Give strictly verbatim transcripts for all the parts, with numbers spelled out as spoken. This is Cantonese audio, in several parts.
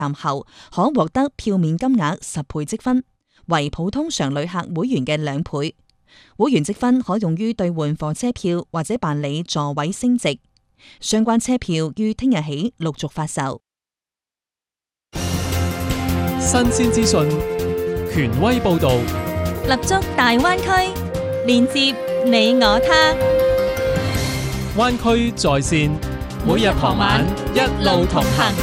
站後，可獲得票面金額十倍積分，為普通常旅客會員嘅兩倍。會員積分可用於兌換火車票或者辦理座位升值。相關車票於聽日起陸續發售。 新鮮資訊，權威報導， 立足大灣區，連接你我他。 灣區在線，每日傍晚一路同行。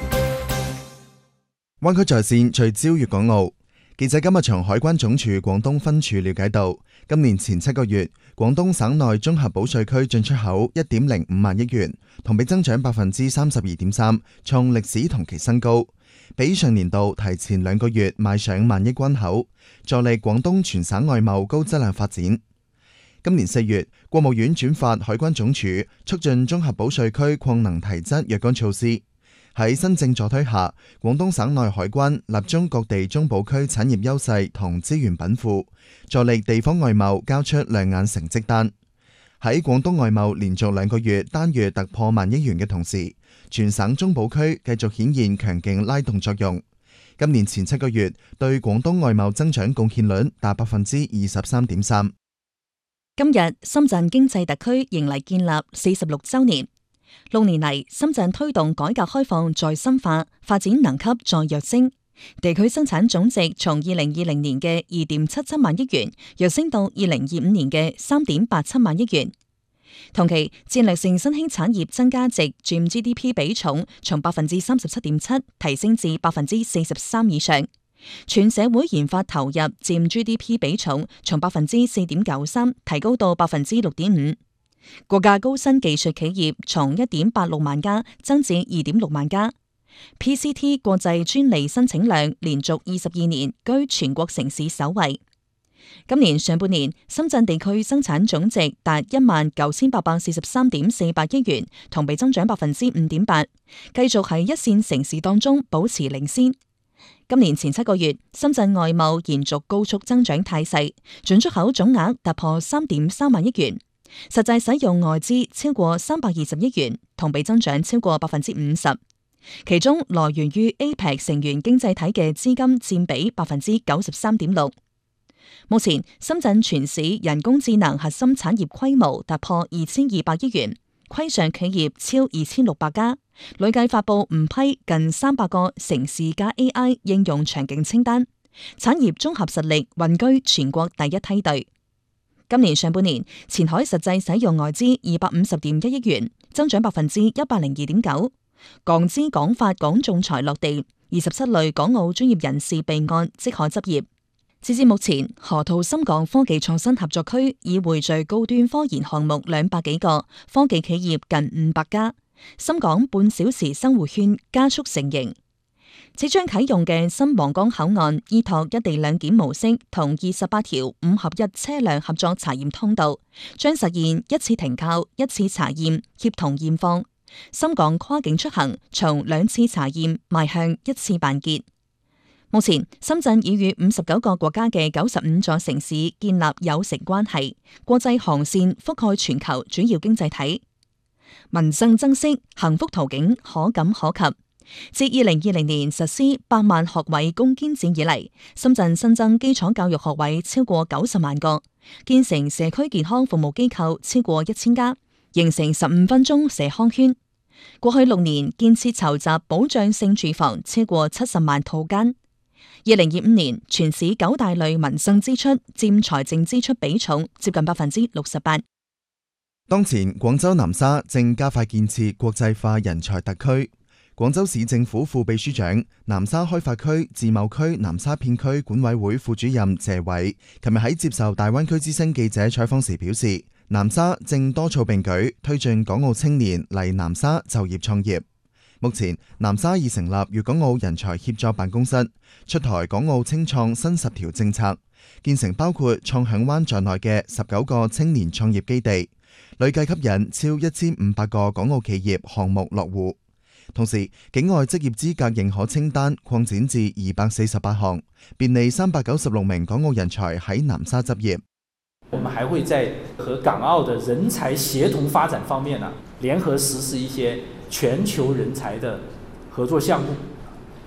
灣區在線聚焦粵港澳。記者今日從海關總署廣東分處了解到，今年前七個月，廣東省內綜合保稅區進出口一點零五萬億元，同比增長百分之三十二點三，創歷史同期新高，比上年度提前兩個月邁上萬億關口，助力廣東全省外貿高質量發展。今年四月，國務院轉發海關總署促進綜合保稅區擴能提質若干措施。喺新政助推下，廣東省內海關立中各地中保區產業優勢同資源稟賦，助力地方外貿交出亮眼成績單。喺廣東外貿連續兩個月單月突破萬億元嘅同時，全省中保區繼續顯現強勁拉動作用。今年前七個月對廣東外貿增長貢獻率達百分之二十三點三。 今日深圳經濟特區迎嚟建立四十六週年。六年嚟，深圳推動改革開放再深化，發展能級再躍升，地區生產總值從二零二零年嘅二點七七萬億元躍升到二零二五年嘅三點八七萬億元。同期，戰略性新興產業增加值佔 G D P 比重從百分之三十七點七提升至百分之四十三以上，全社會研發投入佔 G D P 比重從百分之四點九三提高到百分之六點五。國家高新技術企業從一點八六萬家增至二點六萬家 ，P C T 國際專利申請量連續二十二年居全國城市首位。今年上半年，深圳地區生產總值達一萬九千八百四十三點四八億元，同比增長百分之五點八，繼續喺一線城市當中保持領先。今年前七個月，深圳外貿延續高速增長態勢，進出口總額突破三點三萬億元。實際使用外資超過三百二十億元，同比增長超過百分之五十。其中來源於 A P E C 成員經濟體嘅資金佔比百分之九十三點六。目前，深圳全市人工智能核心產業規模突破二千二百億元，規上企業超二千六百家，累計發布誤批近三百個城市加 A I 應用場景清單，產業綜合實力穩居全國第一梯隊。今年上半年，前海實際使用外資二百五十點一億元，增長百分之一百零二點九。港資港法港仲裁落地，二十七類港澳專業人士備案即可執業。截至目前，河套深港科技創新合作區已匯聚高端科研項目兩百幾個，科技企業近五百家。深港半小時生活圈加速成型。即將啟用嘅新皇崗口岸，依託一地兩檢模式同二十八條五合一車輛合作查驗通道，將實現一次停靠、一次查驗、協同驗放。深港跨境出行從兩次查驗邁向一次辦結。目前，深圳已與五十九個國家嘅九十五座城市建立友城關係，國際航線覆蓋全球主要經濟體。民生增色，幸福途徑可感可及。自二零二零年實施百萬學位攻堅戰以嚟，深圳新增基礎教育學位超過九十萬個，建成社區健康服務機構超過一千家，形成十五分鐘社康圈。過去六年建設籌集保障性住房超過七十萬套間。二零二五年全市九大類民生支出佔財政支出比重接近百分之六十八。 當前廣州南沙正加快建設國際化人才特區。廣州市政府副秘書長、南沙開發區自貿區南沙片區管委會副主任謝偉，琴日喺接受大灣區之聲記者採訪時表示，南沙正多措並舉推進港澳青年嚟南沙就業創業。目前，南沙已成立粵港澳人才協作辦公室，出台港澳青創新十條政策，建成包括創響灣在內嘅十九個青年創業基地，累計吸引超一千五百個港澳企業項目落戶。同時，境外職業資格認可清單擴展至二百四十八項，便利三百九十六名港澳人才喺南沙執業。 我們還會在和港澳的人才協同發展方面呢，聯合實施一些全球人才的合作項目，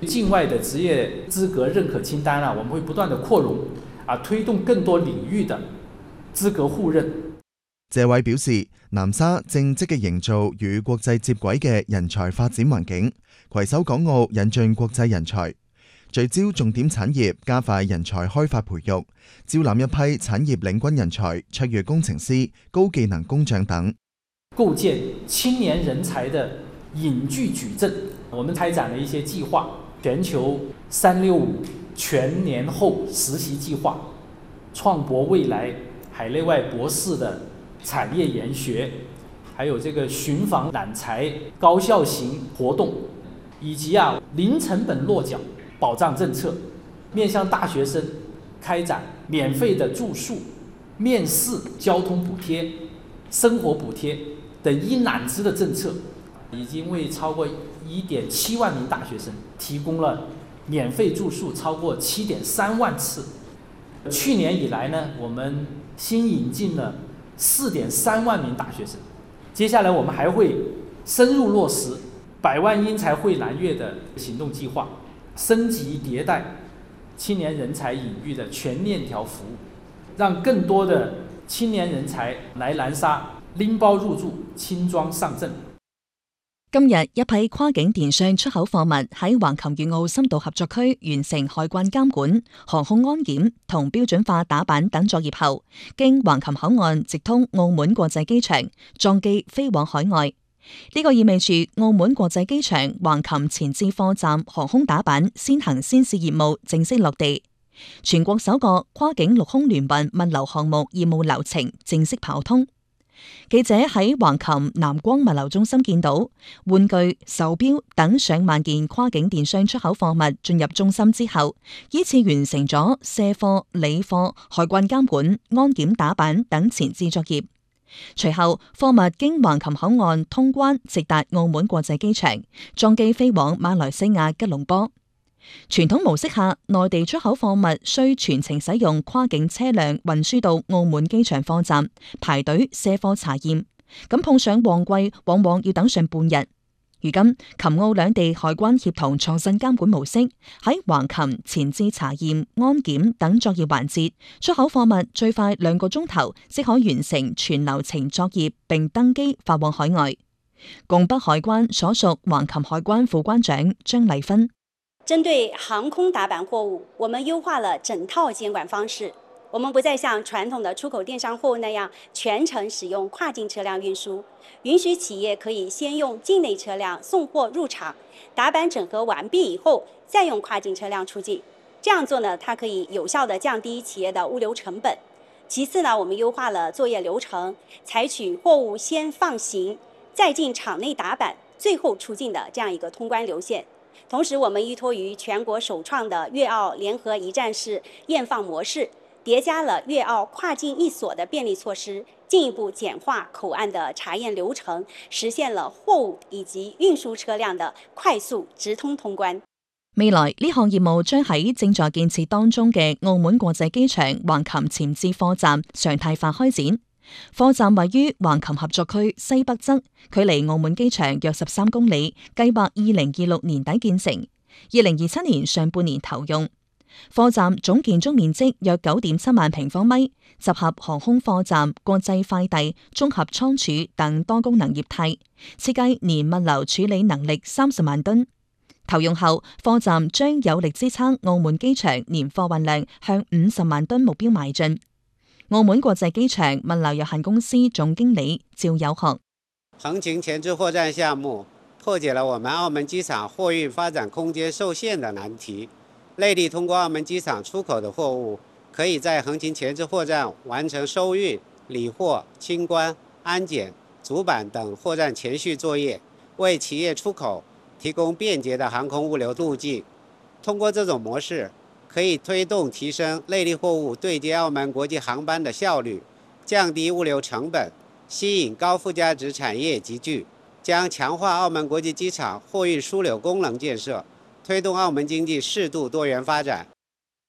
境外的职业资格认可清单啊，我们会不断的擴容啊，推動更多領域的資格互認。 謝偉表示，南沙正積極營造與國際接軌嘅人才發展環境，攜手港澳引進國際人才，聚焦重點產業，加快人才開發培育，招攬一批產業領軍人才、卓越工程師、高技能工匠等， 構建青年人才的引聚矩陣。我們開展了一些計劃，全球三六五全年後實習計劃，創博未來海內外博士的產業研學，還有這個尋訪攬才高效型活動，以及啊零成本落腳保障政策，面向大學生開展免費的住宿、面試、交通補貼、生活補貼等一攬子的政策，已經為超過一點七萬名大學生提供了免費住宿超過七點三萬次。去年以來呢，我們新引進了四點三萬名大學生。接下來我們還會深入落實百萬英才會藍月的行動計劃，升級迭代青年人才引育的全鏈條服務，讓更多的青年人才來南沙拎包入住、輕裝上陣。 今日一批跨境電商出口貨物喺橫琴粵澳深度合作區完成海關監管、航空安檢同標準化打板等作業後，經橫琴口岸直通澳門國際機場，裝機飛往海外。呢、這個意味住澳門國際機場橫琴前置貨站航空打板先行先試業務正式落地，全國首個跨境陸空聯運物流項目業務流程正式跑通。記者喺橫琴南光物流中心見到玩具、手錶等上萬件跨境電商出口貨物進入中心之後，依次完成咗卸貨、理貨、海關監管、安檢打板等前置作業。隨後貨物經橫琴口岸通關，直達澳門國際機場，裝機飛往馬來西亞吉隆坡。傳統模式下，內地出口貨物需全程使用跨境車輛運輸到澳門機場貨站排隊卸貨查驗，咁碰上旺季往往要等上半日。如今琴澳兩地海關協同創新監管模式，喺橫琴前置查驗、安檢等作業環節，出口貨物最快兩個鐘頭即可完成全流程作業並登機發往海外。拱北海關所屬橫琴海關副關長張麗芬。 針對航空打板貨物，我們優化了整套監管方式。我們不再像傳統的出口電商貨物那樣全程使用跨境車輛運輸，允許企業可以先用境內車輛送貨入場，打板整合完畢以後，再用跨境車輛出境。這樣做呢，它可以有效地降低企業的物流成本。其次呢，我們優化了作業流程，採取貨物先放行，再進場內打板，最後出境的這樣一個通關流線。同時，我們依託於全國首創的粵澳聯合一站式驗放模式，疊加了粵澳跨境一鎖的便利措施，進一步簡化口岸的查驗流程，實現了貨物以及運輸車輛的快速直通通關。 未來呢項業務將喺正在建設當中嘅澳門國際機場橫琴前置貨站常態化開展。貨站位於橫琴合作區西北側，距離澳門機場約十三公里，計劃二零二六年底建成，二零二七年上半年投用。貨站總建築面積約九點七萬平方米，集合航空貨站、國際快遞、綜合倉儲等多功能業態，設計年物流處理能力三十萬噸。投用後，貨站將有力支撐澳門機場年貨運量向五十萬噸目標邁進。澳門國際機場物流有限公司總經理趙有學： 橫琴前置貨站項目破解了我們澳門機場貨運發展空間受限的難題。內地通過澳門機場出口的貨物，可以在橫琴前置貨站完成收運、理貨、清關、安檢、組板等貨站前序作業，為企業出口提供便捷的航空物流路徑。通過這種模式，可以推動提升內地貨物對接澳門國際航班的效率，降低物流成本，吸引高附加值產業集聚，將強化澳門國際機場貨運樞紐功能建設，推動澳門經濟適度多元發展。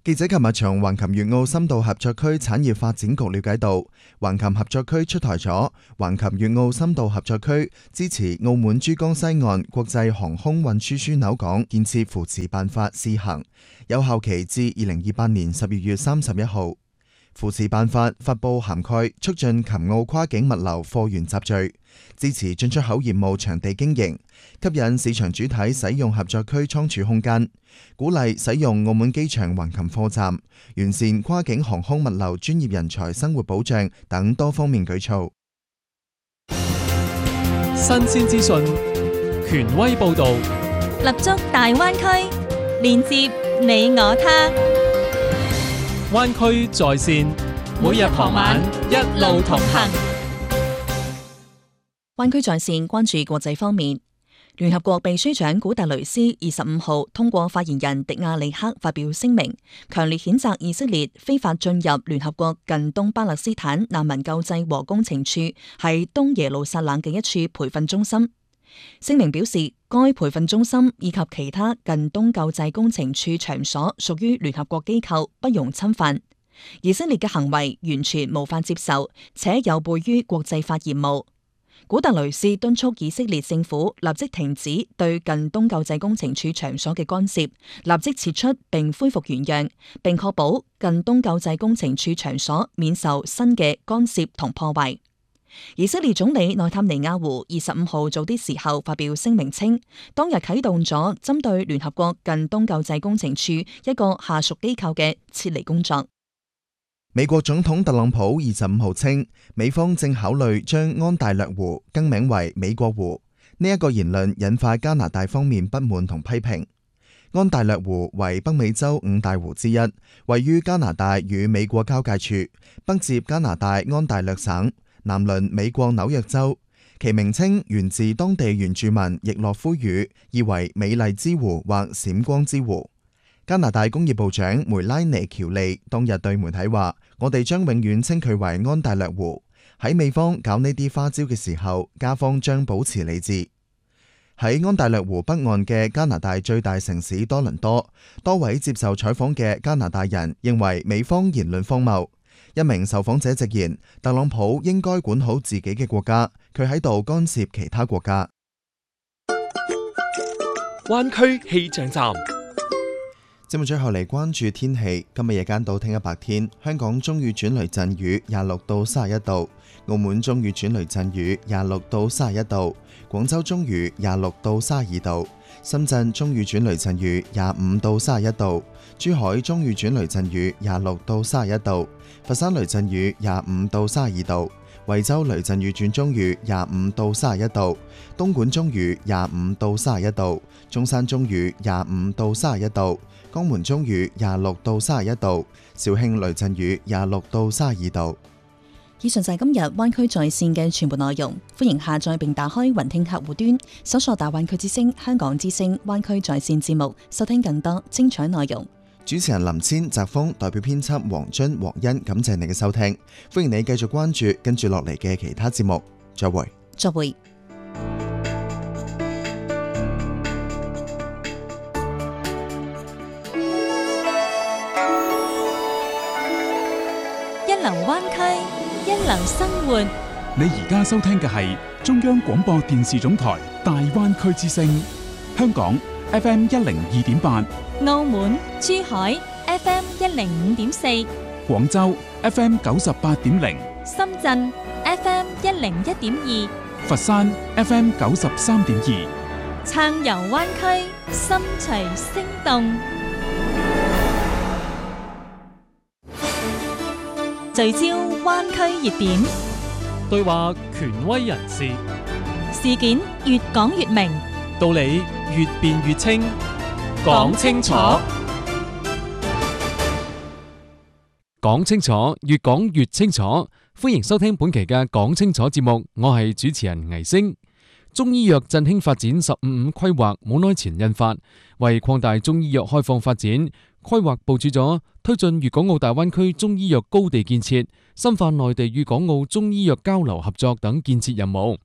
記者琴日從橫琴粵澳深度合作區產業發展局了解到，橫琴合作區出台咗橫琴粵澳深度合作區支持澳門珠江西岸國際航空運輸樞紐港建設扶持辦法試行，有效期至二零二八年十二月三十一號。扶持辦法發布涵蓋促進琴澳跨境物流貨源集聚，支持進出口業務場地經營，吸引市場主體使用合作區倉儲空間，鼓勵使用澳門機場橫琴貨站，完善跨境航空物流專業人才生活保障等多方面舉措。 新鮮資訊，權威報導， 立足大灣區，連接你我他。 灣區在線，每日傍晚一路同行。 灣區在線關注國際方面，聯合國秘書長古特雷斯二十五號通過發言人迪亞里克發表聲明，強烈譴責以色列非法進入聯合國近東巴勒斯坦難民救濟和工程處喺東耶路撒冷嘅一處培訓中心。聲明表示，該培訓中心以及其他近東救濟工程處場所屬於聯合國機構，不容侵犯。以色列嘅行為完全無法接受，且有悖於國際法義務。古特雷斯敦促以色列政府立即停止對近東救濟工程處場所嘅干涉，立即撤出並恢復原樣，並確保近東救濟工程處場所免受新嘅干涉同破壞。以色列總理內塔尼亞胡二十五號早啲時候發表聲明稱，當日啟動咗針對聯合國近東救濟工程處一個下屬機構嘅撤離工作。 美國總統特朗普二十五號稱，美方正考慮將安大略湖更名為美國湖，呢一個言論引發加拿大方面不滿同批評。安大略湖為北美洲五大湖之一，位於加拿大與美國交界處，北接加拿大安大略省，南鄰美國紐約州，其名稱源自當地原住民易洛夫語，意為美麗之湖或閃光之湖。加拿大工業部長梅拉尼喬利當日對媒體話：我哋將永遠稱佢為安大略湖。喺美方搞呢啲花招嘅時候，加方將保持理智。喺安大略湖北岸嘅加拿大最大城市多倫多，多位接受採訪嘅加拿大人認為美方言論荒謬。一名受訪者直言，特朗普應該管好自己嘅國家，佢喺度干涉其他國家。 灣區氣象站。 節目最後嚟關注天氣，今日夜間到聽日白天，香港中雨轉雷陣雨廿六到三十一度，澳門中雨轉雷陣雨廿六到三十一度，廣州中雨廿六到三十二度，深圳中雨轉雷陣雨廿五到三十一度，珠海中雨轉雷陣雨廿六到三十一度，佛山雷陣雨廿五到三十二度，惠州雷陣雨轉中雨廿五到三十一度，東莞中雨廿五到三十一度，中山中雨廿五到三十一度，江門中雨廿六到三十一度，肇慶雷陣雨廿六到三十二度。 以上就係今日灣區在線嘅全部內容，歡迎下載並打開雲聽客戶端，搜索大灣區之聲、香港之聲、灣區在線節目，收聽更多精彩內容。 主持人林千、澤峰代表編輯黃津、黃欣，感謝你嘅收聽，歡迎你繼續關注跟住落嚟嘅其他節目，再會。 再會。 一流灣區，一流生活。 你而家收聽嘅係中央廣播電視總台大灣區之聲，香港 F M 一零二點八， 澳門、珠海 F M 一零五點四， 廣州 F M 九十八點零， 深圳 F M 一零一點二， 佛山 F M 九十三點二， 撐遊灣區，心隨聲動。聚焦灣區熱點， 對話權威人士， 事件越講越明， 道理越辯越清，講清楚，講清楚，越講越清楚。歡迎收聽本期嘅講清楚節目，我係主持人倪星。中醫藥振興發展十五五規劃冇耐前印發，為擴大中醫藥開放發展，規劃部署咗推進粵港澳大灣區中醫藥高地建設、深化內地與港澳中醫藥交流合作等建設任務。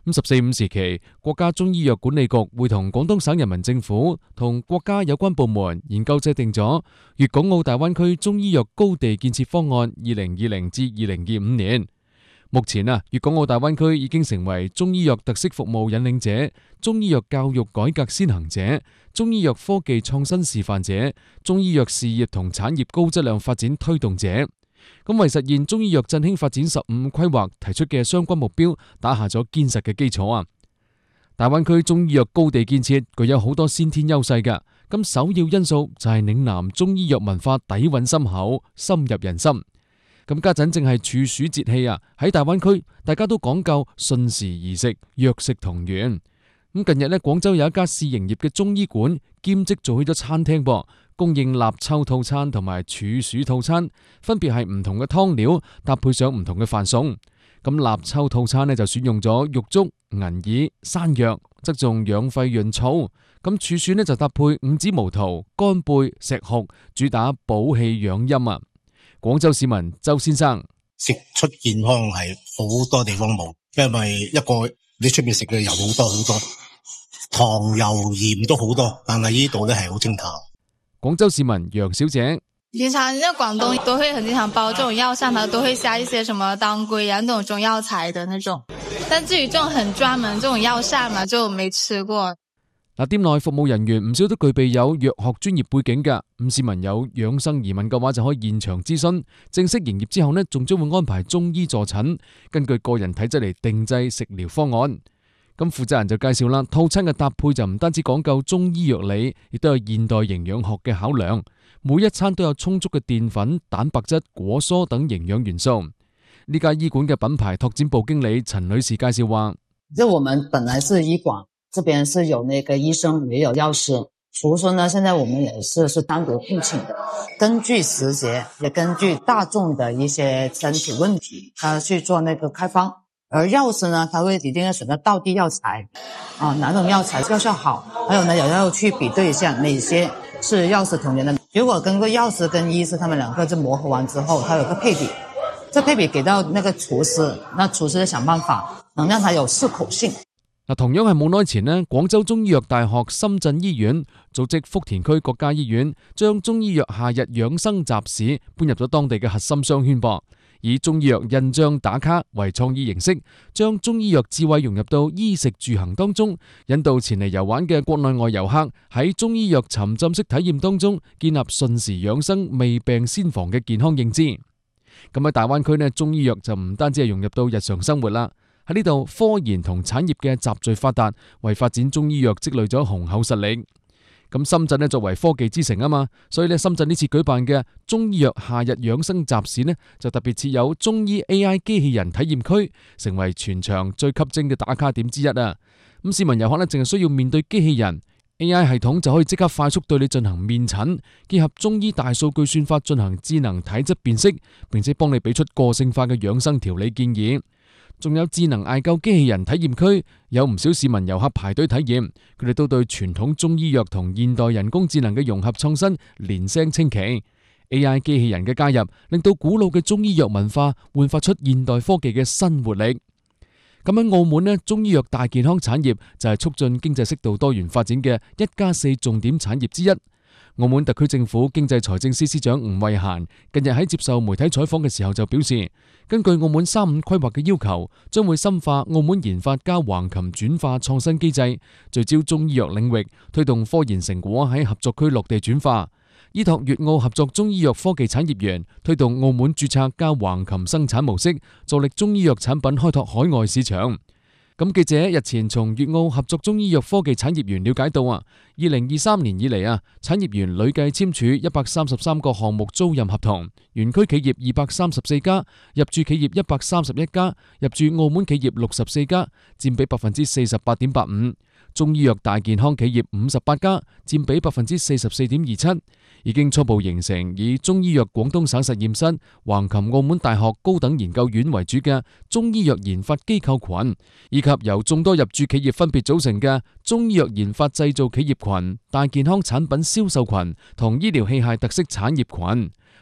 咁十四五時期，國家中醫藥管理局會同廣東省人民政府同國家有關部門研究制定咗粵港澳大灣區中醫藥高地建設方案二零二零至二零二五年。目前啊，粵港澳大灣區已經成為中醫藥特色服務引領者、中醫藥教育改革先行者、中醫藥科技創新示範者、中醫藥事業同產業高質量發展推動者。咁為實現中醫藥振興發展十五規劃提出嘅相關目標，打下咗堅實嘅基礎啊！大灣區中醫藥高地建設具有好多先天優勢嘅，咁首要因素就係嶺南中醫藥文化底蘊深厚，深入人心。咁家陣正係處暑節氣啊，喺大灣區大家都講究順時宜食，藥食同源。咁近日呢，廣州有一家試營業嘅中醫館兼職做起咗餐廳噃，供應立秋套餐同埋處暑套餐，分別係唔同嘅湯料搭配上唔同嘅飯餸。咁立秋套餐呢就選用咗玉竹、銀耳、山藥，側重養肺潤燥。咁處暑呢就搭配五子毛桃、乾貝、石斛，主打補氣養陰啊！廣州市民周先生， 食出健康係好多地方冇，因為一個你出面食嘅油好多好多，糖油鹽都好多，但係呢度咧係好清淡。 廣州市民楊小姐， 平常在廣東都會很經常包這種藥膳的，都會加一些什麼當歸啊，那種中藥材的那種。但至於這種很專門這種藥膳嘛，就沒吃過。 嗱，店內服務人員唔少都具備有藥學專業背景嘅，咁市民有養生疑問嘅話就可以現場諮詢。正式營業之後呢，仲將會安排中醫助診，根據個人體質嚟定製食療方案。咁負責人就介紹啦，套餐嘅搭配就唔單止講究中醫藥理，亦都有現代營養學嘅考量。每一餐都有充足嘅澱粉、蛋白質、果蔬等營養元素。呢家醫館嘅品牌拓展部經理陳女士介紹話：， 就我們本來是醫館，這邊是有那個醫生，也有藥師。廚師呢，現在我們也是是單獨聘請的，根據時節，也根據大眾的一些身體問題，他去做那個開方。而藥師呢，他會一定要選擇道地藥材，啊，哪種藥材藥效好，還有呢，也要去比對一下哪些是藥師同源的。如果跟個藥師跟醫師他們兩個就磨合完之後，他有個配比，這配比給到那個廚師，那廚師就想辦法能讓他有適口性。 同樣係冇耐前呢，廣州中醫藥大學深圳醫院組織福田區國家醫院將中醫藥夏日養生集市搬入咗當地嘅核心商圈噃，以中醫藥印章打卡為創意形式，將中醫藥智慧融入到衣食住行當中，引導前嚟遊玩嘅國內外遊客喺中醫藥沉浸式體驗當中建立順時養生、未病先防嘅健康認知。咁喺大灣區呢，中醫藥就唔單止係融入到日常生活啦。喺呢度，科研同產業嘅集聚發達，為發展中醫藥積累咗雄厚實力。咁深圳呢，作為科技之城啊嘛，所以呢，深圳呢次舉辦嘅中醫藥夏日養生集市呢，就特別設有中醫 A I 機器人體驗區，成為全場最吸睛嘅打卡點之一啊！咁市民遊客呢，淨係需要面對機器人 A I 系統，就可以即刻快速對你進行面診，結合中醫大數據算法進行智能體質辨識，並且幫你俾出個性化嘅養生調理建議。仲有智能艾灸機器人體驗區，有唔少市民遊客排隊體驗，佢哋都對傳統中醫藥同現代人工智能嘅融合創新連聲稱奇。A I 機器人嘅加入，令到古老嘅中醫藥文化煥發出現代科技嘅新活力。咁喺澳門呢，中醫藥大健康產業就係促進經濟適度多元發展嘅一加四重點產業之一。澳門特區政府經濟財政司司長吳惠嫻近日喺接受媒體採訪嘅時候就表示，根據澳門三五規劃嘅要求，將會深化澳門研發加橫琴轉化創新機制，聚焦中醫藥領域，推動科研成果喺合作區落地轉化，依託粵澳合作中醫藥科技產業園，推動澳門註冊加橫琴生產模式，助力中醫藥產品開拓海外市場。咁記者日前從粵澳合作中醫藥科技產業園了解到啊，二零二三年以嚟啊，產業園累計簽署一百三十三個項目租賃合同，園區企業二百三十四家，入駐企業一百三十一家，入駐澳門企業六十四家，佔比百分之四十八點八五。中醫藥大健康企業五十八家，佔比百分之四十四點二七，已經初步形成以中醫藥廣東省實驗室、橫琴澳門大學高等研究院為主嘅中醫藥研發機構群，以及由眾多入駐企業分別組成嘅中醫藥研發製造企業群、大健康產品銷售群同醫療器械特色產業群。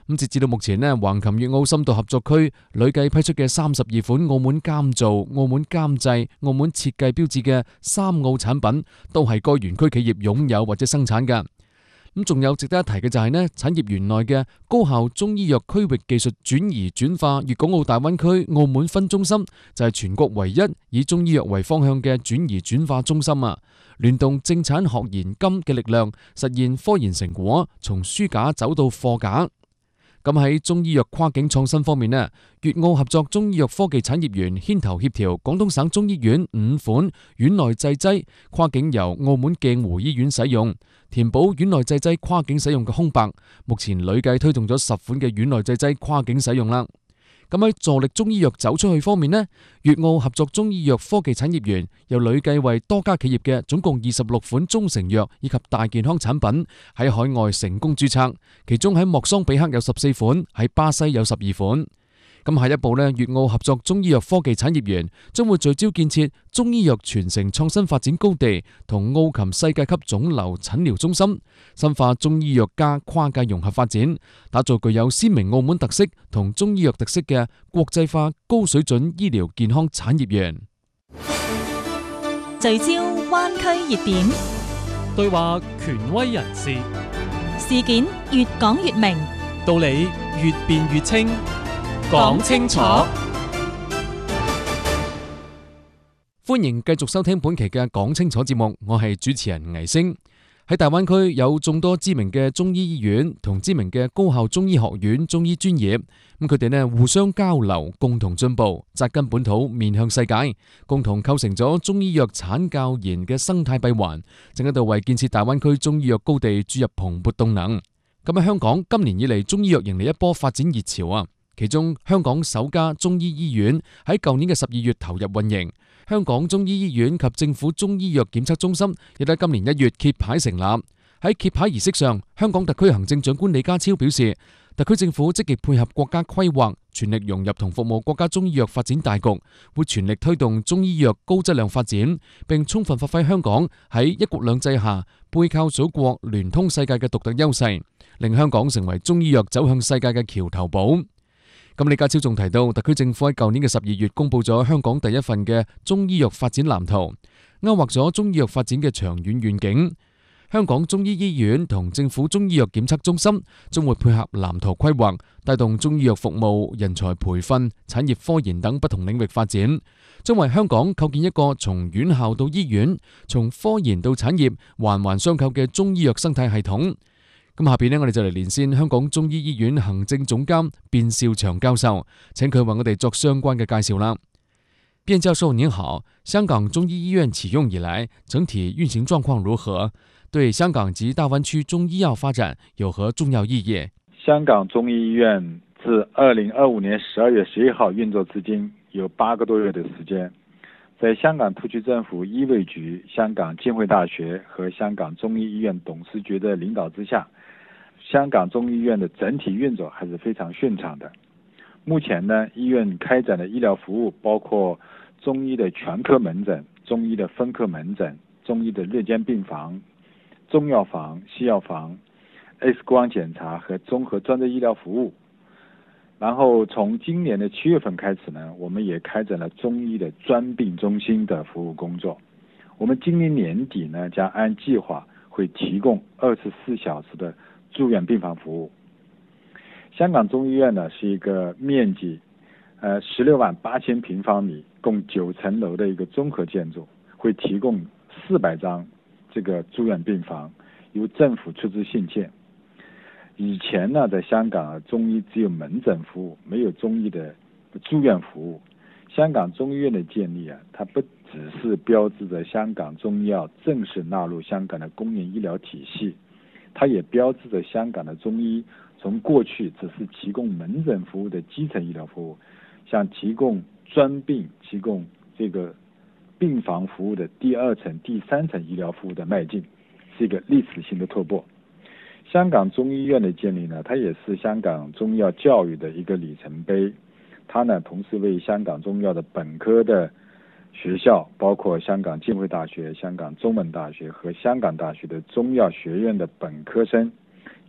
咁截至到目前呢，橫琴粵澳深度合作區累計批出嘅三十二款澳門監造、澳門監製、澳門設計標誌嘅三澳產品，都係該園區企業擁有或者生產嘅。咁仲有值得一提嘅就係呢，產業園內嘅高校中醫藥區域技術轉移轉化粵港澳大灣區澳門分中心，就係全國唯一以中醫藥為方向嘅轉移轉化中心啊！聯動正產學研金嘅力量，實現科研成果從書架走到貨架。咁喺中醫藥跨境創新方面呢，粵澳合作中醫藥科技產業園牽頭協調廣東省中醫院五款院內製劑跨境由澳門鏡湖醫院使用，填補院內製劑跨境使用嘅空白。目前累計推動咗十款嘅院內製劑跨境使用啦。咁喺助力中醫藥走出去方面呢，粵澳合作中醫藥科技產業園又累計為多家企業嘅總共二十六款中成藥以及大健康產品喺海外成功註冊，其中喺莫桑比克有十四款，喺巴西有十二款。咁下一步呢，粵澳合作中醫藥科技產業園將會聚焦建設中醫藥傳承創新發展高地同澳琴世界級腫瘤診療中心，深化中醫藥加跨界融合發展，打造具有鮮明澳門特色同中醫藥特色嘅國際化高水準醫療健康產業園。 聚焦灣區熱點， 對話權威人士， 事件越講越明， 道理越辯越清。講清楚， 歡迎繼續收聽本期嘅講清楚節目，我係主持人倪星。喺大灣區有眾多知名嘅中醫醫院同知名嘅高校中醫學院中醫專業，咁佢哋呢互相交流，共同進步，扎根本土，面向世界，共同構成咗中醫藥產教研嘅生態閉環，正喺度為建設大灣區中醫藥高地注入蓬勃動能。咁喺香港，今年以嚟中醫藥迎嚟一波發展熱潮啊！其中，香港首家中醫醫院喺舊年嘅十二月投入運營，香港中醫醫院及政府中醫藥檢測中心亦喺今年一月揭牌成立。喺揭牌儀式上，香港特區行政長官李家超表示，特區政府積極配合國家規劃，全力融入同服務國家中醫藥發展大局，會全力推動中醫藥高質量發展，並充分發揮香港喺一國兩制下背靠祖國、聯通世界嘅獨特優勢，令香港成為中醫藥走向世界嘅橋頭堡。咁李家超仲提到，特區政府喺舊年嘅十二月公布咗香港第一份嘅中醫藥發展藍圖，勾畫咗中醫藥發展嘅長遠願景。香港中醫醫院同政府中醫藥檢測中心將會配合藍圖規劃，帶動中醫藥服務、人才培訓、產業科研等不同領域發展，將為香港構建一個從院校到醫院、從科研到產業環環相扣嘅中醫藥生態系統。咁下邊呢，我哋就嚟連線香港中醫醫院行政總監卞兆祥教授，請佢為我哋作相關嘅介紹啦。卞教授您好，香港中醫醫院啟用以來，整體運行狀況如何？對香港及大灣區中醫藥發展有何重要意義？ 香港中醫醫院自二零二五年十二月十一號運作至今，有八個多月的時間。在香港特區政府醫衛局、香港浸會大學和香港中醫醫院董事局的領導之下，香港中醫醫院的整體運作還是非常順暢的。目前呢，醫院開展的醫療服務包括中醫的全科門診、中醫的分科門診、中醫的日間病房、中藥房、西藥房、X 光檢查和綜合專責醫療服務。然後從今年的七月份開始呢，我們也開展了中醫的專病中心的服務工作。我們今年年底呢，將按計劃會提供二十四小時的住院病房服務。香港中醫院呢是一個面積，呃十六萬八千平方米，共九層樓的一個綜合建築，會提供四百張這個住院病房，由政府出資興建。以前呢，在香港啊，中醫只有門診服務，沒有中醫的住院服務。香港中醫院的建立啊，它不只是標誌着香港中醫藥正式納入香港的公營醫療體系，它也標誌着香港的中醫從過去只是提供門診服務的基層醫療服務，向提供專病、提供這個病房服務的第二層、第三層醫療服務的邁進，是一個歷史性的突破。香港中醫院的建立呢，它也是香港中醫藥教育的一個里程碑。它呢，同時為香港中醫藥的本科的學校，包括香港浸會大學、香港中文大學和香港大學的中藥學院的本科生，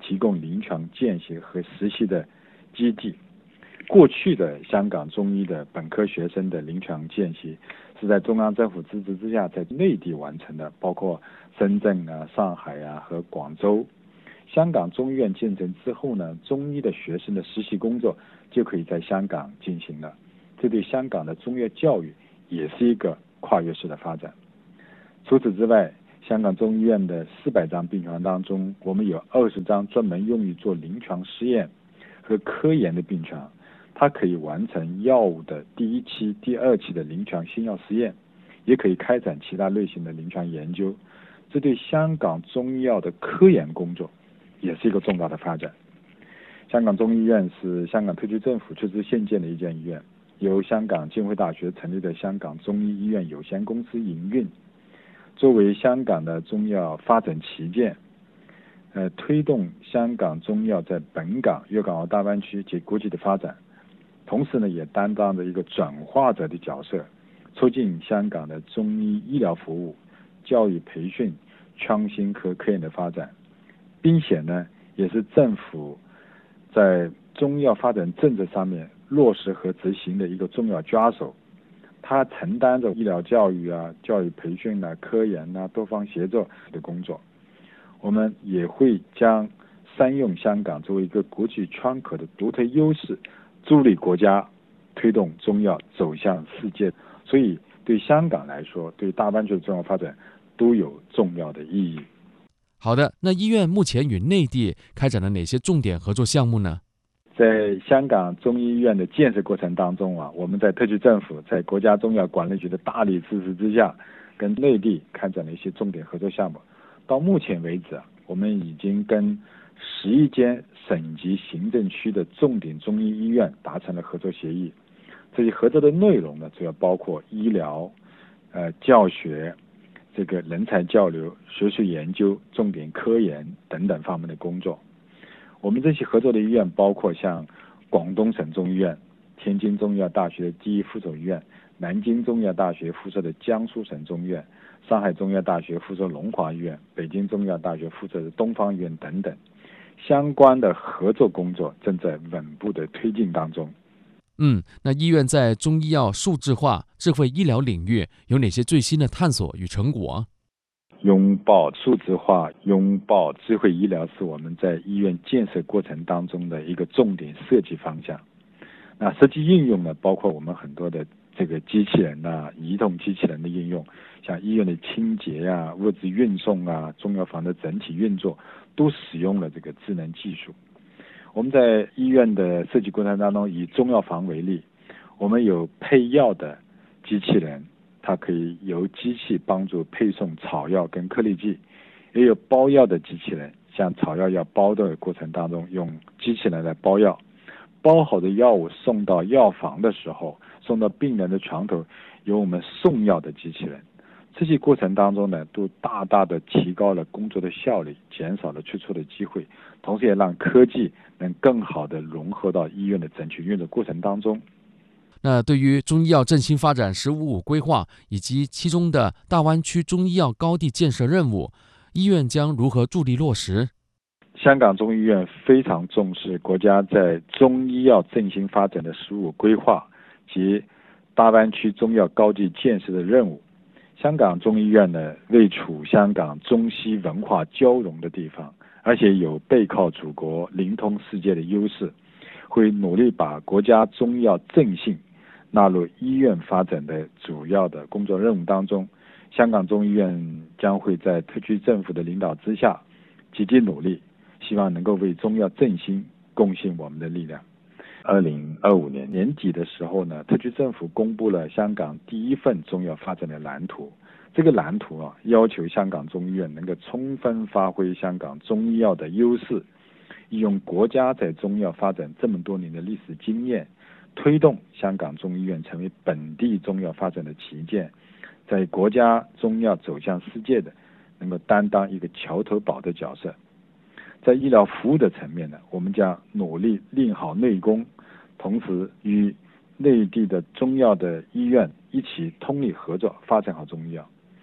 提供临床见习和实习的基地。过去的香港中医的本科学生的临床见习是在中央政府支持之下在内地完成的，包括深圳啊、上海啊和广州。香港中医院建成之后呢，中医的学生的实习工作就可以在香港进行了，这对香港的中药教育也是一个跨越式的发展。除此之外，香港中医院的四百张病床当中，我们有二十张专门用于做临床试验和科研的病床，它可以完成药物的第一期、第二期的临床新药实验，也可以开展其他类型的临床研究。这对香港中医药的科研工作也是一个重大的发展。香港中医院是香港特区政府出资兴建的一间医院，由香港浸会大学成立的香港中医医院有限公司营运。作为香港的中药发展旗舰，呃，推动香港中药在本港、粤港澳大湾区及国际的发展，同时呢，也担当着一个转化者的角色，促进香港的中医医疗服务、教育培训、创新科科研的发展，并且呢，也是政府在中药发展政策上面落实和执行的一个重要抓手。他承担着医疗教育啊、教育培训啊、科研啊多方协作的工作。我们也会将善用香港作为一个国际窗口的独特优势，助力国家推动中药走向世界。所以对香港来说，对大湾区的中药发展都有重要的意义。 好的，那医院目前与内地开展了哪些重点合作项目呢？ 在香港中医院的建设过程当中啊，我们在特区政府在国家中药管理局的大力支持之下，跟内地开展了一些重点合作项目。到目前为止啊，我们已经跟十一间省级行政区的重点中医医院达成了合作协议。这些合作的内容呢，主要包括医疗、呃教学、这个人才交流、学术研究、重点科研等等方面的工作。我们这些合作的医院包括像广东省中医院、天津中医药大学的第一附属医院、南京中医药大学附设的江苏省中医院、上海中医药大学附设龙华医院、北京中医药大学附设的东方医院等等。相关的合作工作正在稳步的推进当中。 嗯，那医院在中医药数字化、智慧医疗领域有哪些最新的探索与成果？ 拥抱数字化、拥抱智慧医疗是我们在医院建设过程当中的一个重点设计方向。那实际应用呢，包括我们很多的这个机器人啊、移动机器人的应用，像医院的清洁啊、物资运送啊、中药房的整体运作，都使用了这个智能技术。我们在医院的设计过程当中，以中药房为例，我们有配药的机器人，它可以由机器帮助配送草药跟颗粒剂，也有包药的机器人，像草药要包的过程当中，用机器人来包药，包好的药物送到药房的时候，送到病人的床头，由我们送药的机器人。这些过程当中呢，都大大的提高了工作的效率，减少了出错的机会，同时也让科技能更好的融合到医院的整体运作过程当中。 那对于中医药振兴发展“十五五”规划以及其中的大湾区中医药高地建设任务，医院将如何助力落实？ 香港中医院非常重视国家在中医药振兴发展的“十五五”规划及大湾区中药高地建设的任务。香港中医院呢，位处香港中西文化交融的地方，而且有背靠祖国、灵通世界的优势，会努力把国家中药振兴纳入医院发展的主要的工作任务当中。香港中医院将会在特区政府的领导之下积极努力，希望能够为中药振兴贡献我们的力量。二零二五年年底的时候呢，特区政府公布了香港第一份中药发展的蓝图。这个蓝图啊，要求香港中医院能够充分发挥香港中医药的优势，利用国家在中药发展这么多年的历史经验，推动香港中医院成为本地中药发展的旗舰，在国家中药走向世界的能够担当一个桥头堡的角色。在医疗服务的层面呢，我们将努力练好内功，同时与内地的中药的医院一起通力合作，发展好中医药。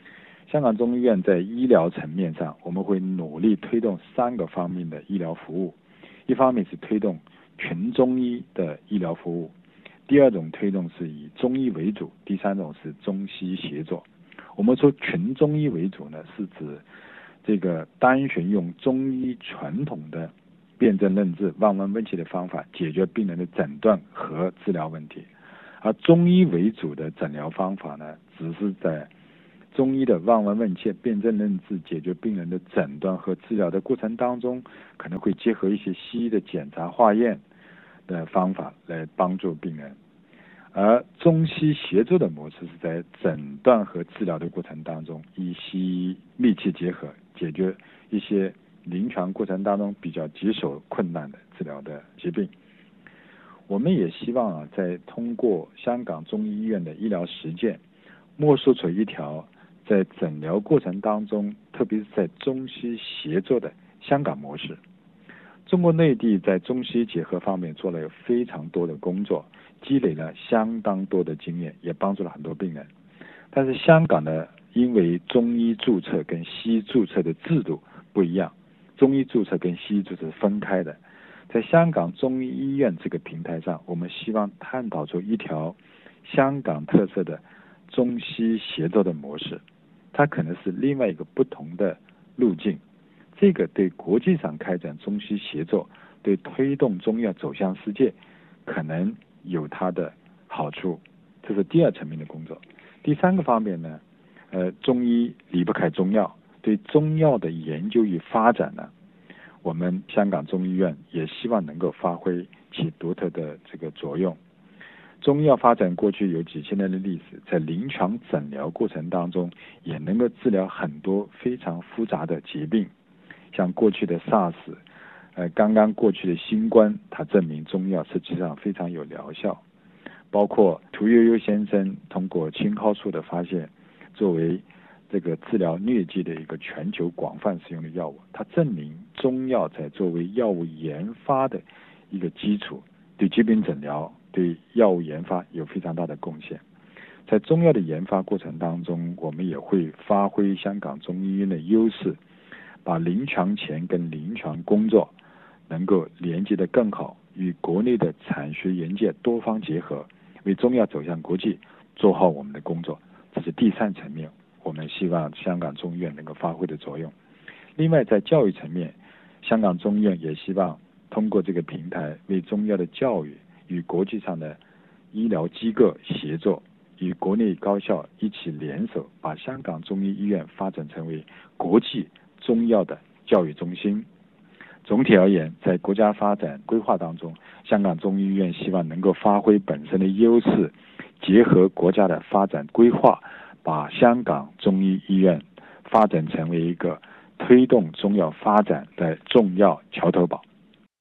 香港中医院在医疗层面上，我们会努力推动三个方面的医疗服务。一方面是推动群中医的医疗服务，第二种推动是以中医为主，第三种是中西协作。我们说群中医为主呢，是指这个单纯用中医传统的辨证论治、望闻问切的方法解决病人的诊断和治疗问题，而中医为主的诊疗方法呢，只是在中医的望闻问切、辨证论治解决病人的诊断和治疗的过程当中，可能会结合一些西医的检查化验的方法来帮助病人。而中西协作的模式是在诊断和治疗的过程当中，以西医密切结合，解决一些临床过程当中比较棘手困难的治疗的疾病。我们也希望啊，在通过香港中医医院的医疗实践，摸索出一条在诊疗过程当中，特别是在中西协作的香港模式。中国内地在中西结合方面做了有非常多的工作，积累了相当多的经验，也帮助了很多病人。但是香港呢，因为中医注册跟西医注册的制度不一样，中医注册跟西医注册是分开的。在香港中医医院这个平台上，我们希望探讨出一条香港特色的中西协作的模式，它可能是另外一个不同的路径。这个对国际上开展中西协作，对推动中药走向世界，可能有它的好处。这是第二层面的工作。第三个方面呢，呃，中医离不开中药，对中药的研究与发展呢，我们香港中医院也希望能够发挥其独特的这个作用。中药发展过去有几千年的历史，在临床诊疗过程当中，也能够治疗很多非常复杂的疾病，像过去的 SARS， 呃，刚刚过去的新冠，它证明中药实际上非常有疗效。包括屠呦呦先生通过青蒿素的发现，作为这个治疗疟疾的一个全球广泛使用的药物，它证明中药在作为药物研发的一个基础，对疾病诊疗、对药物研发有非常大的贡献。在中药的研发过程当中，我们也会发挥香港中医院的优势，把临床前跟临床工作能够连接得更好，与国内的产学研界多方结合，为中药走向国际做好我们的工作。这是第三层面，我们希望香港中医院能够发挥的作用。另外，在教育层面，香港中医院也希望通过这个平台，为中药的教育与国际上的医疗机构协作，与国内高校一起联手，把香港中医医院发展成为国际中药的教育中心。总体而言，在国家发展规划当中，香港中医医院希望能够发挥本身的优势，结合国家的发展规划，把香港中医医院发展成为一个推動中藥發展嘅重要橋頭堡。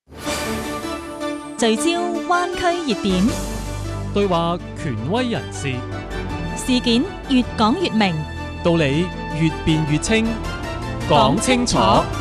聚焦灣區熱點， 對話權威人士， 事件越講越明， 道理越辯越清，講清楚。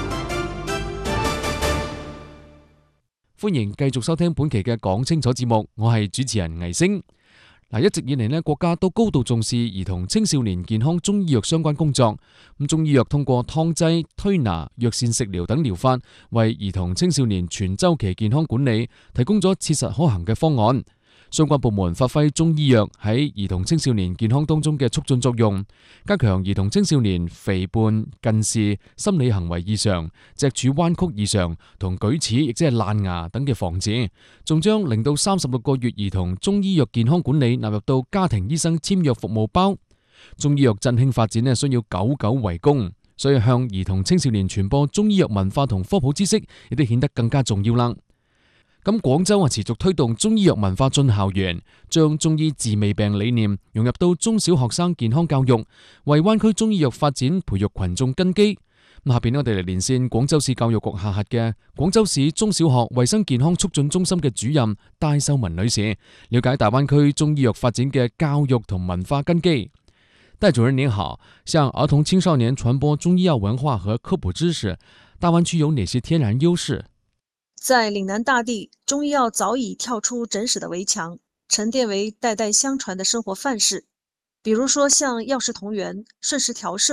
歡迎繼續收聽本期嘅講清楚節目，我係主持人倪星。嗱，一直以嚟呢，國家都高度重視兒童青少年健康中醫藥相關工作。咁中醫藥通過湯劑、推拿、藥膳食療等療法，為兒童青少年全週期健康管理提供咗切實可行嘅方案。相關部門發揮中醫藥喺兒童青少年健康當中嘅促進作用，加強兒童青少年肥胖、近視、心理行為異常、脊柱彎曲異常同舉齒亦即係爛牙等嘅防治，仲將零到三十六個月兒童中醫藥健康管理納入到家庭醫生簽約服務包。中醫藥振興發展呢，需要久久為功，所以向兒童青少年傳播中醫藥文化同科普知識，亦都顯得更加重要啦。咁廣州啊持續推動中醫藥文化進校園，將中醫治未病理念融入到中小學生健康教育，為灣區中醫藥發展培育群眾根基。咁下邊我哋嚟連線廣州市教育局下轄嘅廣州市中小學衛生健康促進中心嘅主任戴秀文女士，了解大灣區中醫藥發展嘅教育同文化根基。戴主任您好，向兒童青少年傳播中醫藥文化和科普知識，大灣區有哪些天然優勢？ 在嶺南大地，中醫藥早已跳出診室的圍牆，沉澱為代代相傳的生活範式。比如說像藥食同源、順時調攝、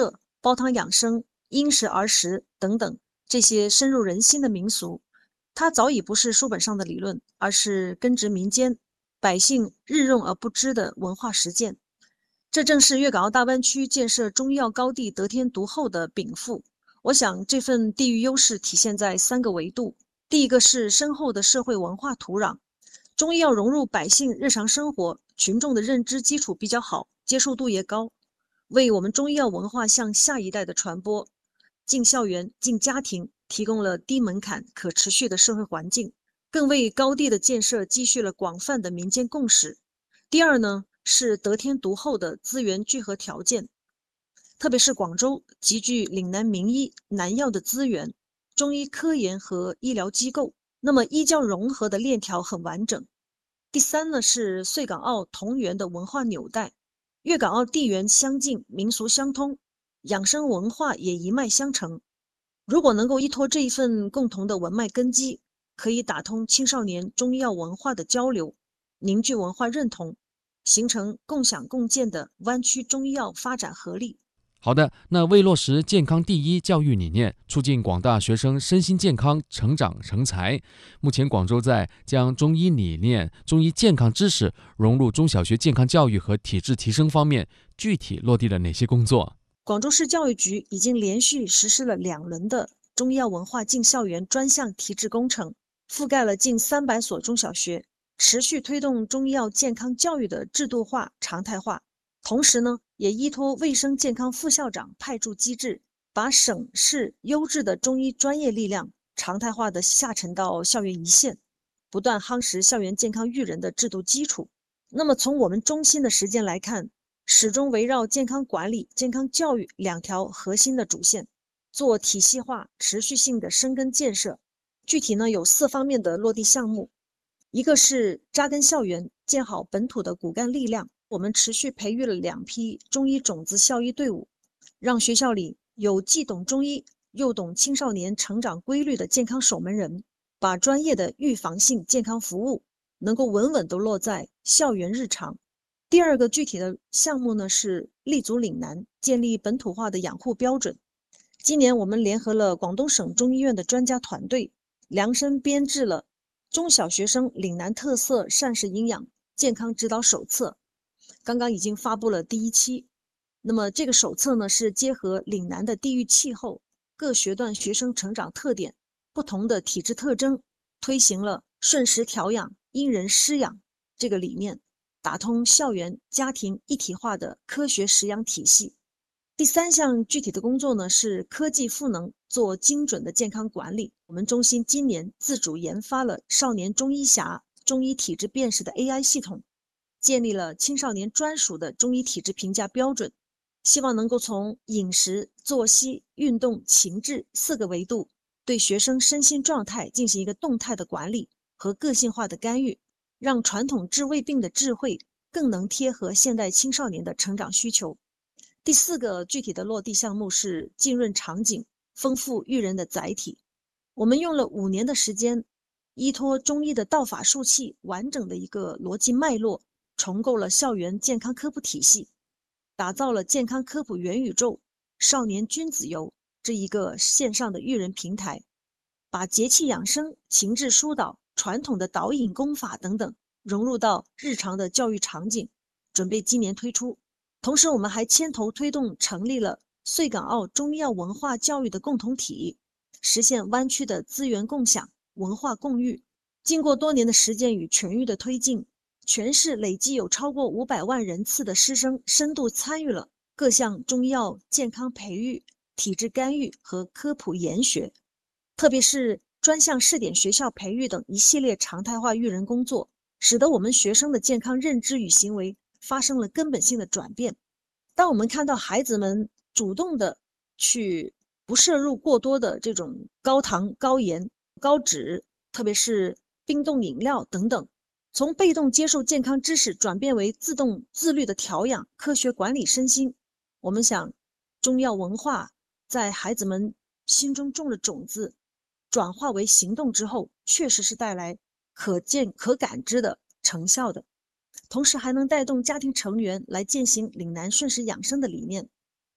煲汤养生、因时而食等等这些深入人心的民俗，它早已不是书本上的理论，而是根植民间百姓日用而不知的文化实践。这正是粤港澳大湾区建设中医药高地得天独厚的禀赋。我想这份地域优势体现在三个维度。第一个是深厚的社会文化土壤，中医药融入百姓日常生活，群众的认知基础比较好，接受度也高，为我们中医药文化向下一代的传播、进校园、进家庭提供了低门槛、可持续的社会环境，更为高地的建设积蓄了广泛的民间共识。第二呢，是得天独厚的资源聚合条件，特别是广州集聚岭南名医、南药的资源，中医科研和医疗机构，那么医教融合的链条很完整。第三呢，是穗港澳同源的文化纽带，粤港澳地缘相近，民俗相通，养生文化也一脉相承。如果能够依托这一份共同的文脉根基，可以打通青少年中医药文化的交流，凝聚文化认同，形成共享共建的湾区中医药发展合力。 好的，那为落实健康第一教育理念，促进广大学生身心健康成长成才，目前广州在将中医理念、中医健康知识融入中小学健康教育和体质提升方面，具体落地了哪些工作？ 广州市教育局已经连续实施了两轮的中医药文化进校园专项提质工程，覆盖了近三百所中小学，持续推动中医药健康教育的制度化、常态化。同时呢，也依托卫生健康副校长派驻机制，把省市优质的中医专业力量常态化的下沉到校园一线，不断夯实校园健康育人的制度基础。那么从我们中心的实践来看，始终围绕健康管理、健康教育两条核心的主线，做体系化、持续性的深耕建设。具体呢，有四方面的落地项目。一个是扎根校园，建好本土的骨干力量。我们持续培育了两批中医种子校医队伍，让学校里有既懂中医又懂青少年成长规律的健康守门人，把专业的预防性健康服务能够稳稳地落在校园日常。第二个具体的项目呢，是立足岭南，建立本土化的养护标准。今年我们联合了广东省中医院的专家团队，量身编制了中小学生岭南特色膳食营养健康指导手册，刚刚已经发布了第一期。那么这个手册呢，是结合岭南的地域气候、各学段学生成长特点、不同的体质特征，推行了顺时调养、因人施养这个理念，打通校园、家庭一体化的科学食养体系。第三项具体的工作呢，是科技赋能，做精准的健康管理。我们中心今年自主研发了少年中医匣中医体质辨识的 A I 系统，建立了青少年专属的中医体质评价标准，希望能够从饮食、作息、运动、情志四个维度，对学生身心状态进行一个动态的管理和个性化的干预，让传统治胃病的智慧更能贴合现代青少年的成长需求。第四个具体的落地项目是浸润场景，丰富育人的载体。我们用了五年的时间，依托中医的道法术器完整的一个逻辑脉络，重构了校园健康科普体系，打造了健康科普元宇宙少年君子游这一个线上的育人平台，把节气养生、情志疏导、传统的导引功法等等融入到日常的教育场景，准备今年推出。同时我们还牵头推动成立了穗港澳中医药文化教育的共同体，实现湾区的资源共享、文化共育。经过多年的实践与全域的推进，全市累计有超过五百万人次的师生深度参与了各项中医药健康培育、体质干预和科普研学，特别是专项试点学校培育等一系列常态化育人工作，使得我们学生的健康认知与行为发生了根本性的转变。当我们看到孩子们主动的去不摄入过多的这种高糖、高盐、高脂，特别是冰冻饮料等等，从被动接受健康知识转变为自动自律的调养、科学管理身心，我们想中药文化在孩子们心中种了种子，转化为行动之后，确实是带来可见可感知的成效的。同时还能带动家庭成员来践行岭南顺时养生的理念，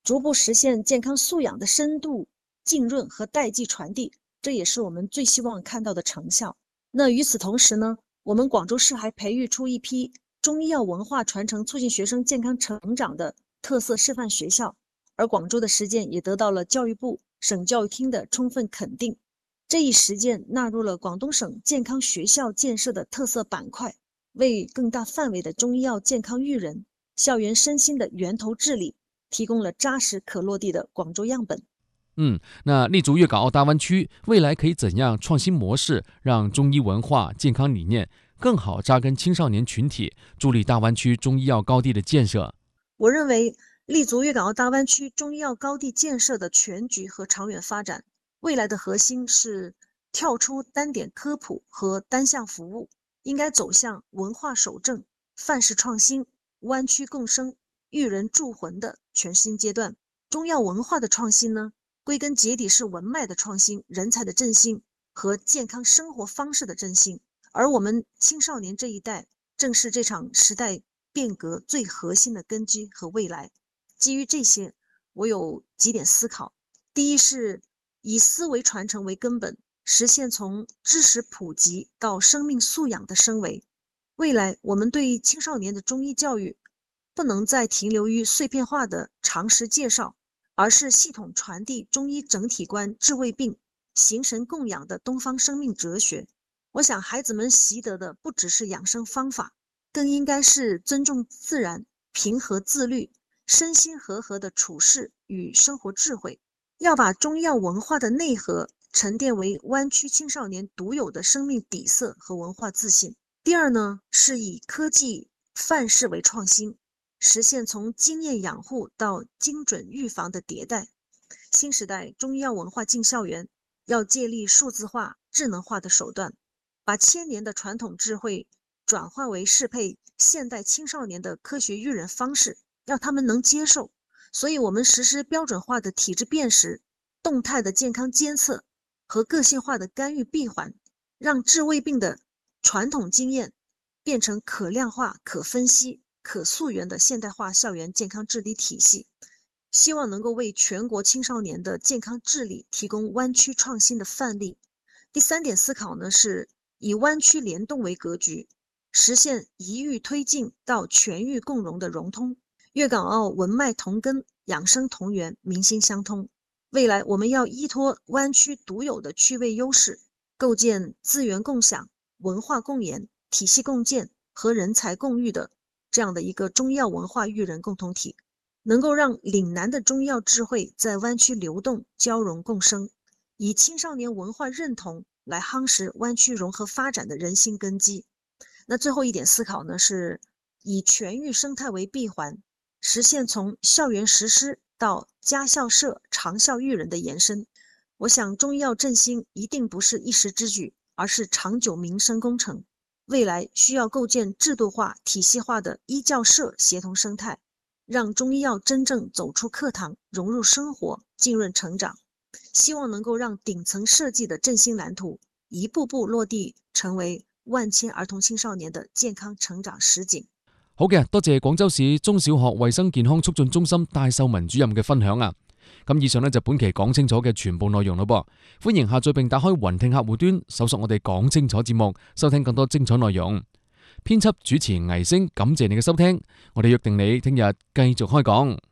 逐步实现健康素养的深度浸润和代际传递，这也是我们最希望看到的成效。那与此同时呢，我们广州市还培育出一批中医药文化传承促进学生健康成长的特色示范学校，而广州的实践也得到了教育部、省教育厅的充分肯定。这一实践纳入了广东省健康学校建设的特色板块，为更大范围的中医药健康育人、校园身心的源头治理提供了扎实可落地的广州样本。 嗯，那立足粤港澳大湾区，未来可以怎样创新模式，让中医文化、健康理念更好扎根青少年群体，助力大湾区中医药高地的建设？ 我认为，立足粤港澳大湾区中医药高地建设的全局和长远发展，未来的核心是跳出单点科普和单项服务，应该走向文化守正、范式创新、湾区共生、育人助魂的全新阶段。中药文化的创新呢，归根结底是文脉的创新、人才的振兴和健康生活方式的振兴。而我们青少年这一代，正是这场时代变革最核心的根基和未来。基于这些，我有几点思考。第一是以思维传承为根本，实现从知识普及到生命素养的升维。未来我们对青少年的中医教育不能再停留于碎片化的常识介绍，而是系统传递中医整体观、治未病、形神供养的东方生命哲学。我想孩子们习得的不只是养生方法，更应该是尊重自然、平和自律、身心和合的处事与生活智慧。要把中药文化的内核沉淀为湾区青少年独有的生命底色和文化自信。第二呢，是以科技范式为创新，实现从经验养护到精准预防的迭代。新时代中医药文化进校园，要借力数字化、智能化的手段，把千年的传统智慧转化为适配现代青少年的科学育人方式，让他们能接受。所以我们实施标准化的体质辨识、动态的健康监测和个性化的干预闭环，让治未病的传统经验变成可量化、可分析、可溯源的现代化校园健康治理体系，希望能够为全国青少年的健康治理提供湾区创新的范例。第三点思考呢，是以湾区联动为格局，实现一域推进到全域共融的融通。粤港澳文脉同根，养生同源，民心相通。未来我们要依托湾区独有的区位优势，构建资源共享、文化共研、体系共建和人才共育的这样的一个中药文化育人共同体，能够让岭南的中药智慧在湾区流动、交融共生，以青少年文化认同来夯实湾区融合发展的人心根基。那最后一点思考呢，是以全域生态为闭环，实现从校园实施到家校社长效育人的延伸。我想中医药振兴一定不是一时之举，而是长久民生工程。未来需要构建制度化、体系化的医教社协同生态，让中医药真正走出课堂，融入生活，浸润成长。希望能够让顶层设计的振兴蓝图一步步落地，成为萬千兒童青少年的健康成長實景。 好嘅，多謝廣州市中小學衛生健康促進中心戴秀文主任嘅分享啊！咁以上呢就本期講清楚嘅全部內容咯噃，歡迎下載並打開雲聽客戶端，搜索我哋講清楚節目，收聽更多精彩內容。編輯主持倪星，感謝你嘅收聽，我哋約定你聽日繼續開講。